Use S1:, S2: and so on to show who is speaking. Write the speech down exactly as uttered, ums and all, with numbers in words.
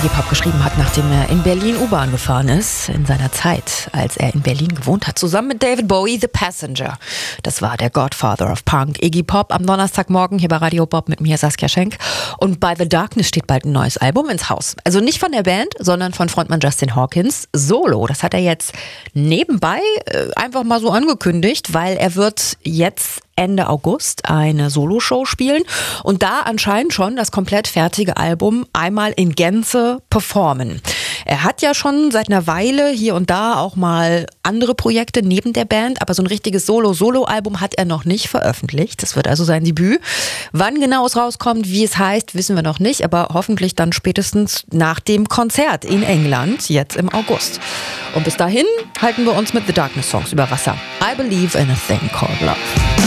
S1: Iggy Pop geschrieben hat, nachdem er in Berlin U-Bahn gefahren ist, in seiner Zeit, als er in Berlin gewohnt hat, zusammen mit David Bowie, The Passenger. Das war der Godfather of Punk, Iggy Pop, am Donnerstagmorgen hier bei Radio Bob mit mir, Saskia Schenk. Und bei The Darkness steht bald ein neues Album ins Haus. Also nicht von der Band, sondern von Frontmann Justin Hawkins, solo. Das hat er jetzt nebenbei äh, einfach mal so angekündigt, weil er wird jetzt Ende August eine Soloshow spielen und da anscheinend schon das komplett fertige Album einmal in Gänze performen. Er hat ja schon seit einer Weile hier und da auch mal andere Projekte neben der Band, aber so ein richtiges Solo-Solo-Album hat er noch nicht veröffentlicht. Das wird also sein Debüt. Wann genau es rauskommt, wie es heißt, wissen wir noch nicht, aber hoffentlich dann spätestens nach dem Konzert in England, jetzt im August. Und bis dahin halten wir uns mit The Darkness Songs über Wasser. I Believe in a Thing Called Love.